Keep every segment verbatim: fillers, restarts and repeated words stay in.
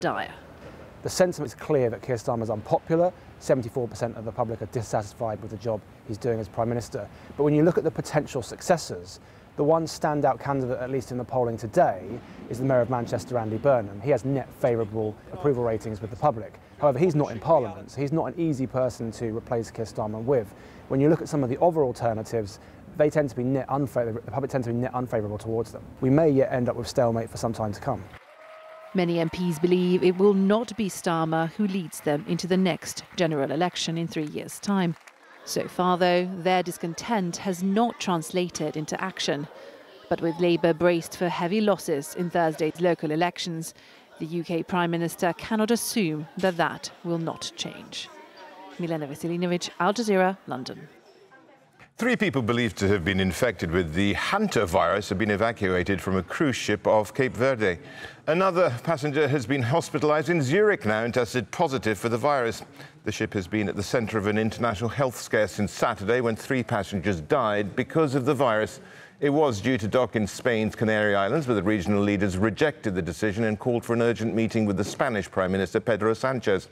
dire. The sentiment is clear that Keir Starmer is unpopular. seventy-four percent of the public are dissatisfied with the job he's doing as Prime Minister. But when you look at the potential successors, the one standout candidate, at least in the polling today, is the Mayor of Manchester, Andy Burnham. He has net favourable approval ratings with the public. However, he's not in Parliament, so he's not an easy person to replace Keir Starmer with. When you look at some of the other alternatives, they tend to be net unfavourable, the public tend to be net unfavourable towards them. We may yet end up with stalemate for some time to come. Many M Ps believe it will not be Starmer who leads them into the next general election in three years' time. So far, though, their discontent has not translated into action. But with Labour braced for heavy losses in Thursday's local elections, the U K Prime Minister cannot assume that that will not change. Milena Veselinovic, Al Jazeera, London. Three people believed to have been infected with the hantavirus have been evacuated from a cruise ship off Cape Verde. Another passenger has been hospitalised in Zurich now and tested positive for the virus. The ship has been at the centre of an international health scare since Saturday when three passengers died because of the virus. It was due to dock in Spain's Canary Islands, but the regional leaders rejected the decision and called for an urgent meeting with the Spanish Prime Minister Pedro Sanchez.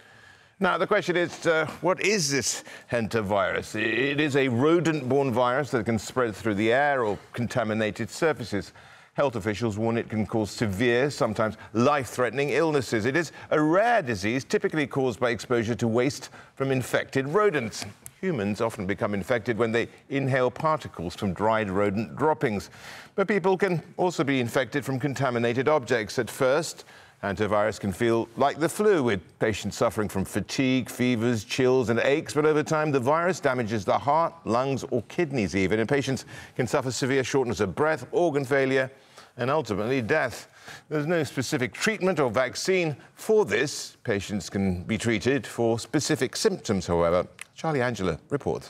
Now, the question is, uh, what is this hantavirus? It is a rodent-borne virus that can spread through the air or contaminated surfaces. Health officials warn it can cause severe, sometimes life-threatening illnesses. It is a rare disease typically caused by exposure to waste from infected rodents. Humans often become infected when they inhale particles from dried rodent droppings. But people can also be infected from contaminated objects. At first, hantavirus can feel like the flu, with patients suffering from fatigue, fevers, chills and aches. But over time, the virus damages the heart, lungs or kidneys even, and patients can suffer severe shortness of breath, organ failure and ultimately death. There's no specific treatment or vaccine for this. Patients can be treated for specific symptoms, however. Charlie Angela reports.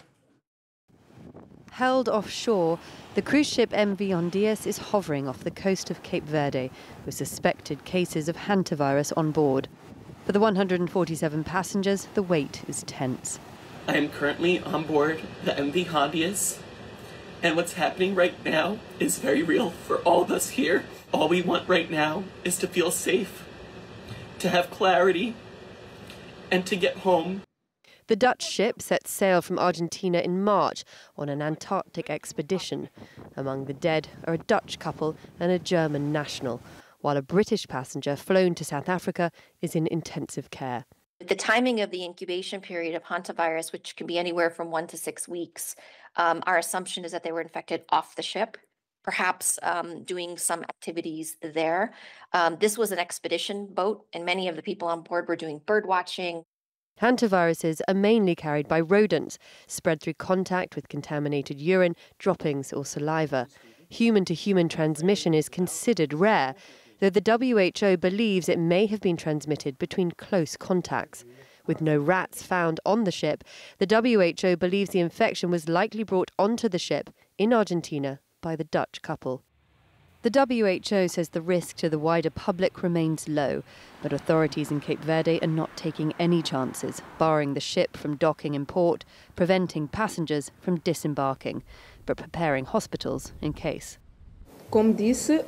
Held offshore, the cruise ship M V Hondias is hovering off the coast of Cape Verde with suspected cases of hantavirus on board. For the one hundred forty-seven passengers, the wait is tense. I am currently on board the M V Hondias, and what's happening right now is very real for all of us here. All we want right now is to feel safe, to have clarity, and to get home. The Dutch ship set sail from Argentina in March on an Antarctic expedition. Among the dead are a Dutch couple and a German national, while a British passenger flown to South Africa is in intensive care. The timing of the incubation period of hantavirus, which can be anywhere from one to six weeks, um, our assumption is that they were infected off the ship, perhaps um, doing some activities there. Um, this was an expedition boat, and many of the people on board were doing bird watching. Hantaviruses are mainly carried by rodents, spread through contact with contaminated urine, droppings or saliva. Human-to-human transmission is considered rare, though the W H O believes it may have been transmitted between close contacts. With no rats found on the ship, the W H O believes the infection was likely brought onto the ship in Argentina by the Dutch couple. The W H O says the risk to the wider public remains low, but authorities in Cape Verde are not taking any chances, barring the ship from docking in port, preventing passengers from disembarking, but preparing hospitals in case. The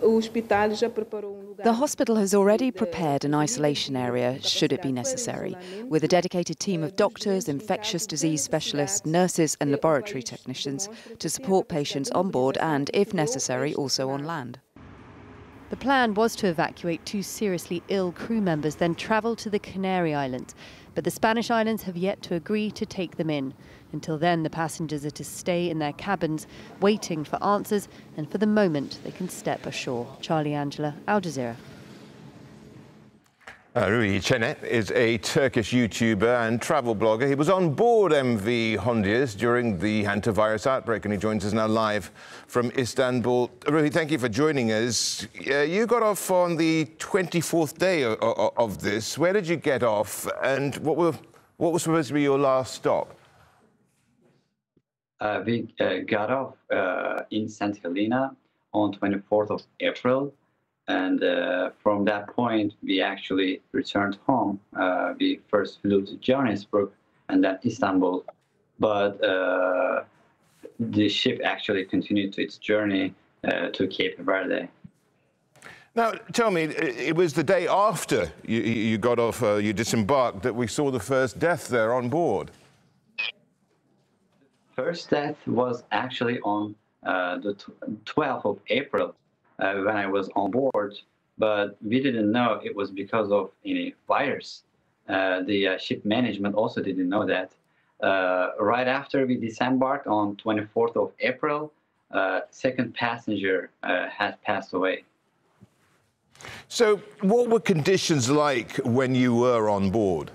hospital has already prepared an isolation area, should it be necessary, with a dedicated team of doctors, infectious disease specialists, nurses and laboratory technicians to support patients on board and, if necessary, also on land. The plan was to evacuate two seriously ill crew members, then travel to the Canary Islands. But the Spanish islands have yet to agree to take them in. Until then, the passengers are to stay in their cabins, waiting for answers and for the moment they can step ashore. Charlie Angela, Al Jazeera. Uh, Rui Çenet is a Turkish YouTuber and travel blogger. He was on board M V Hondias during the hantavirus outbreak, and he joins us now live from Istanbul. Rui, thank you for joining us. Uh, you got off on the twenty-fourth day of, of, of this. Where did you get off, and what, were, what was supposed to be your last stop? Uh, we uh, got off uh, in Saint Helena on twenty-fourth of April. And uh, from that point, we actually returned home. Uh, we first flew to Johannesburg and then Istanbul. But uh, the ship actually continued to its journey uh, to Cape Verde. Now, tell me, it was the day after you, you got off, uh, you disembarked, that we saw the first death there on board. First death was actually on uh, the twelfth of April uh, when I was on board, but we didn't know it was because of any virus. Uh, the uh, ship management also didn't know that. Uh, right after we disembarked on twenty-fourth of April, uh, second passenger uh, had passed away. So what were conditions like when you were on board?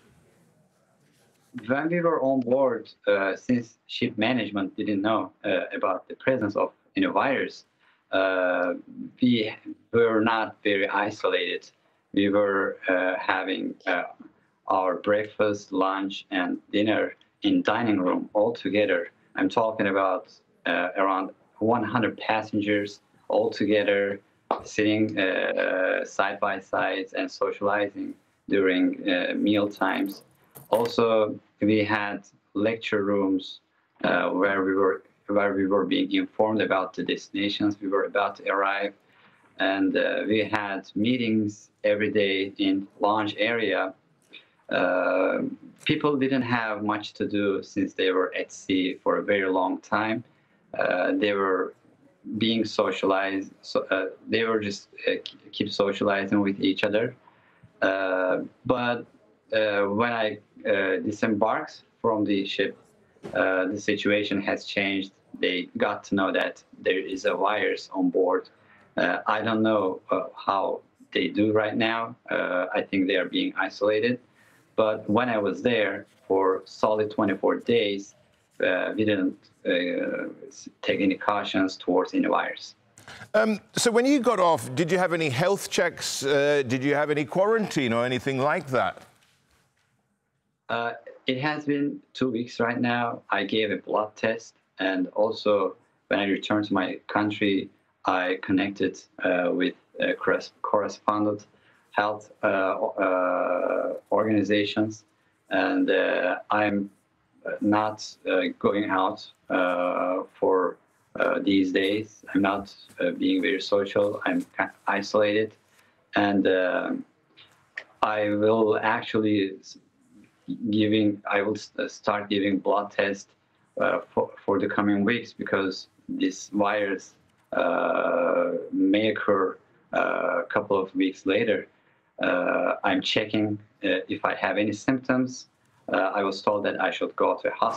When we were on board, uh, since ship management didn't know uh, about the presence of any virus, uh, we were not very isolated. We were uh, having uh, our breakfast, lunch, and dinner in dining room all together. I'm talking about uh, around one hundred passengers all together, sitting uh, side by side and socializing during uh, meal times. Also, we had lecture rooms uh, where we were where we were being informed about the destinations we were about to arrive, and uh, we had meetings every day in lounge area. Uh, people didn't have much to do since they were at sea for a very long time. Uh, they were being socialized, so uh, they were just uh, keep socializing with each other. Uh, but uh, when I uh, disembarked from the ship, uh, the situation has changed. They got to know that there is a virus on board. Uh, I don't know uh, how they do right now. Uh, I think they are being isolated. But when I was there for solid twenty-four days, uh, we didn't uh, take any cautions towards any virus. Um, so when you got off, did you have any health checks? Uh, did you have any quarantine or anything like that? Uh, it has been two weeks right now. I gave a blood test, and also when I returned to my country, I connected uh, with a correspondent health uh, uh, organizations, and uh, I'm not uh, going out uh, for uh, these days. I'm not uh, being very social. I'm kind of isolated, and uh, I will actually giving. I will start giving blood tests uh, for for the coming weeks, because this virus uh, may occur uh, a couple of weeks later. Uh, I'm checking uh, if I have any symptoms. Uh, I was told that I should go to a hospital.